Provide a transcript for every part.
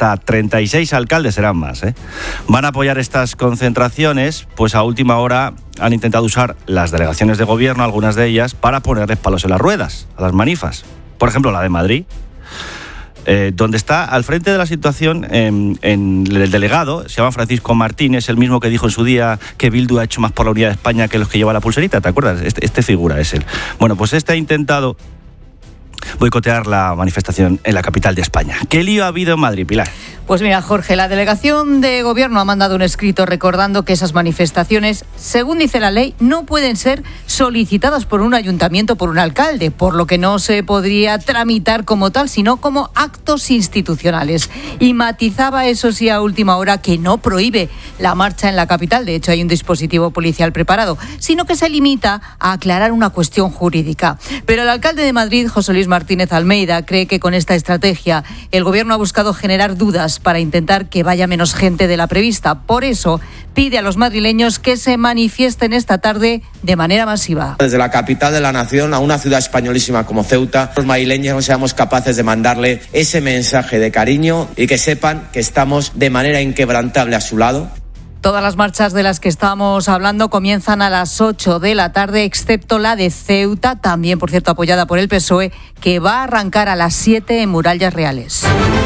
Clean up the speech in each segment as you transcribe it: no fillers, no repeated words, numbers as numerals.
hasta 36 alcaldes, serán más, van a apoyar estas concentraciones, pues a última hora han intentado usar las delegaciones de gobierno, algunas de ellas, para ponerles palos en las ruedas a las manifas. Por ejemplo, la de Madrid, donde está al frente de la situación en el delegado, se llama Francisco Martínez, el mismo que dijo en su día que Bildu ha hecho más por la unidad de España que los que lleva la pulserita, ¿te acuerdas? Este figura es él. Bueno, pues ha intentado boicotear la manifestación en la capital de España. ¿Qué lío ha habido en Madrid, Pilar? Pues mira, Jorge, la delegación de gobierno ha mandado un escrito recordando que esas manifestaciones, según dice la ley, no pueden ser solicitadas por un ayuntamiento o por un alcalde, por lo que no se podría tramitar como tal, sino como actos institucionales. Y matizaba, eso sí, a última hora, que no prohíbe la marcha en la capital, de hecho hay un dispositivo policial preparado, sino que se limita a aclarar una cuestión jurídica. Pero el alcalde de Madrid, José Luis Martínez Almeida, cree que con esta estrategia el gobierno ha buscado generar dudas para intentar que vaya menos gente de la prevista. Por eso pide a los madrileños que se manifiesten esta tarde de manera masiva. Desde la capital de la nación a una ciudad españolísima como Ceuta, los madrileños seamos capaces de mandarle ese mensaje de cariño y que sepan que estamos de manera inquebrantable a su lado. Todas las marchas de las que estamos hablando comienzan a las 8 de la tarde, excepto la de Ceuta, también, por cierto, apoyada por el PSOE, que va a arrancar a las 7 en Murallas Reales.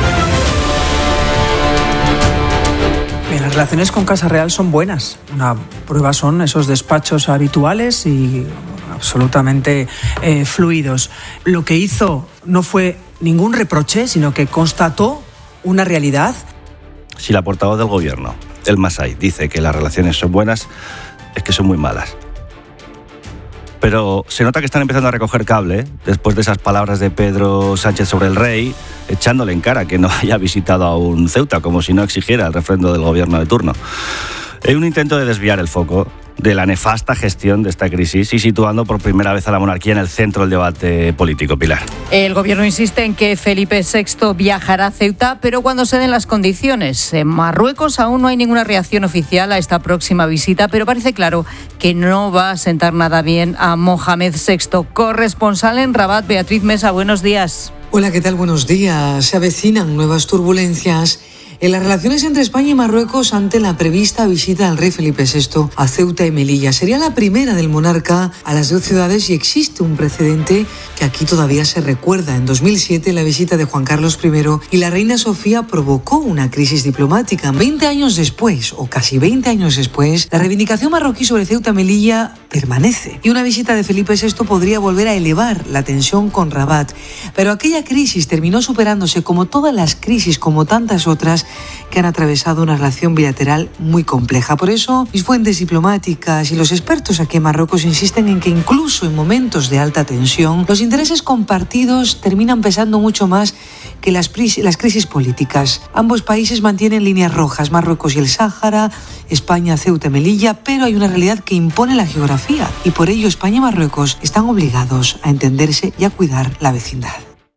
Las relaciones con Casa Real son buenas. Una prueba son esos despachos habituales y absolutamente fluidos. Lo que hizo no fue ningún reproche, sino que constató una realidad. Si la portavoz del gobierno, el Masai, dice que las relaciones son buenas, es que son muy malas. Pero se nota que están empezando a recoger cable, después de esas palabras de Pedro Sánchez sobre el rey, echándole en cara que no haya visitado aún Ceuta, como si no exigiera el refrendo del gobierno de turno. Es un intento de desviar el foco de la nefasta gestión de esta crisis y situando por primera vez a la monarquía en el centro del debate político, Pilar. El gobierno insiste en que Felipe VI viajará a Ceuta, pero cuando se den las condiciones. En Marruecos aún no hay ninguna reacción oficial a esta próxima visita, pero parece claro que no va a sentar nada bien a Mohamed VI. Corresponsal en Rabat, Beatriz Mesa, buenos días. Hola, ¿qué tal? Buenos días. Se avecinan nuevas turbulencias en las relaciones entre España y Marruecos ante la prevista visita del rey Felipe VI a Ceuta y Melilla. Sería la primera del monarca a las dos ciudades y existe un precedente que aquí todavía se recuerda. En 2007 la visita de Juan Carlos I y la reina Sofía provocó una crisis diplomática. 20 años después, o casi 20 años después, la reivindicación marroquí sobre Ceuta y Melilla permanece. Y una visita de Felipe VI podría volver a elevar la tensión con Rabat. Pero aquella crisis terminó superándose, como todas las crisis, como tantas otras, que han atravesado una relación bilateral muy compleja. Por eso, mis fuentes diplomáticas y los expertos aquí en Marruecos insisten en que incluso en momentos de alta tensión, los intereses compartidos terminan pesando mucho más que las crisis políticas. Ambos países mantienen líneas rojas, Marruecos y el Sáhara, España, Ceuta y Melilla, pero hay una realidad que impone la geografía y por ello España y Marruecos están obligados a entenderse y a cuidar la vecindad.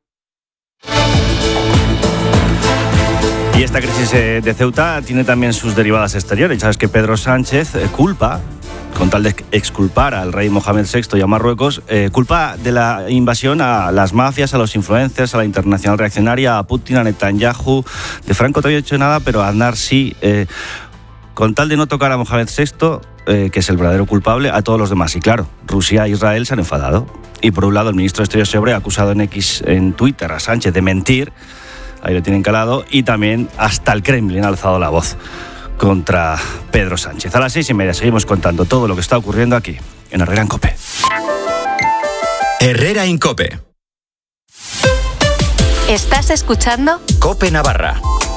Y esta crisis de Ceuta tiene también sus derivadas exteriores. Sabes que Pedro Sánchez culpa, con tal de exculpar al rey Mohamed VI y a Marruecos, culpa de la invasión a las mafias, a los influencers, a la internacional reaccionaria, a Putin, a Netanyahu. De Franco todavía no ha hecho nada, pero a Aznar sí. Con tal de no tocar a Mohamed VI, que es el verdadero culpable, a todos los demás. Y claro, Rusia e Israel se han enfadado. Y por un lado, el ministro de Exteriores Sebre ha acusado en Twitter a Sánchez de mentir. Ahí lo tienen calado, y también hasta el Kremlin ha alzado la voz contra Pedro Sánchez. A las 6:30 seguimos contando todo lo que está ocurriendo aquí, en Herrera en COPE. Herrera en COPE. ¿Estás escuchando? COPE Navarra.